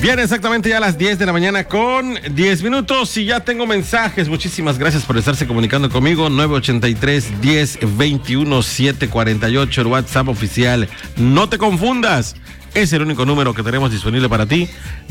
Bien, exactamente ya a las 10 de la mañana con 10 minutos y ya tengo mensajes. Muchísimas gracias por estarse comunicando conmigo. 983-10-21-748, el WhatsApp oficial. No te confundas, es el único número que tenemos disponible para ti.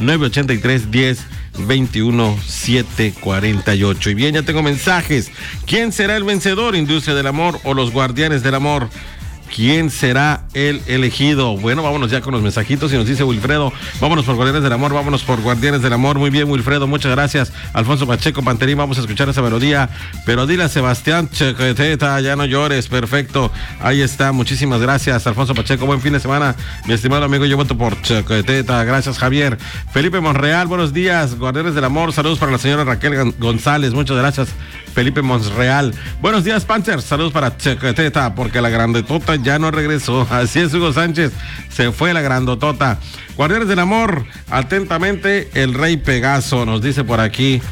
983-10-21-748. Y bien, ya tengo mensajes. ¿Quién será el vencedor? ¿Industria del Amor o los Guardianes del Amor? ¿Quién será el elegido? Bueno, vámonos ya con los mensajitos y nos dice Wilfredo, vámonos por Guardianes del Amor, vámonos por Guardianes del Amor. Muy bien, Wilfredo, muchas gracias. Alfonso Pacheco, Panterín, vamos a escuchar esa melodía, pero dile a Sebastián Chequeteta, ya no llores, perfecto. Ahí está, muchísimas gracias, Alfonso Pacheco, buen fin de semana, mi estimado amigo, yo voto por Chequeteta, gracias, Javier. Felipe Monreal, buenos días, Guardianes del Amor, saludos para la señora Raquel González, muchas gracias. Felipe Monreal, buenos días, Panthers, saludos para Chequeteta, porque la grandotota ya no regresó. Así es, Hugo Sánchez, se fue la grandotota. Guardianes del Amor, atentamente, el Rey Pegaso, nos dice por aquí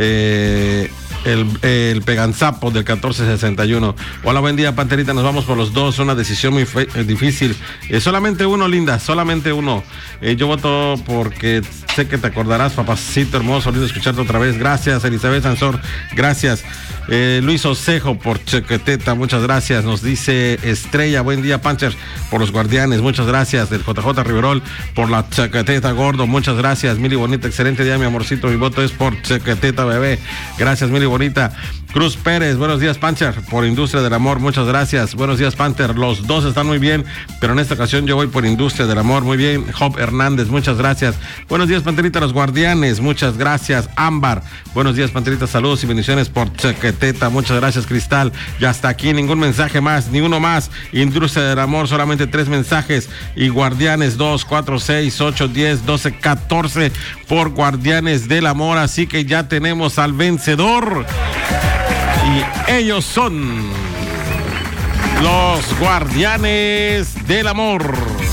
el Peganzapo del 1461. Hola, buen día, Panterita, nos vamos por los dos, una decisión muy difícil. Solamente uno, linda, solamente uno. Yo voto porque sé que te acordarás, papacito hermoso, lindo escucharte otra vez. Gracias, Elizabeth Sansor, gracias. Luis Osejo por Chequeteta, muchas gracias. Nos dice Estrella, buen día, Panchers, por los Guardianes, muchas gracias. Del JJ Riverol por la Chequeteta, gordo, muchas gracias. Mili Bonita, excelente día, mi amorcito, mi voto es por Chequeteta, bebé. Gracias, Mili Bonita. Cruz Pérez, buenos días, Pancher, por Industria del Amor, muchas gracias. Buenos días, Panther, los dos están muy bien, pero en esta ocasión yo voy por Industria del Amor, muy bien. Job Hernández, muchas gracias. Buenos días, Panterita, los Guardianes, muchas gracias. Ámbar, buenos días, Panterita, saludos y bendiciones por Chequeteta, muchas gracias, Cristal. Ya hasta aquí, ningún mensaje más, ni uno más. Industria del Amor, solamente 3 mensajes. Y Guardianes 2, 4, 6, 8, 10, 12, 14 por Guardianes del Amor, así que ya tenemos al vencedor. Y ellos son los Guardianes del Amor.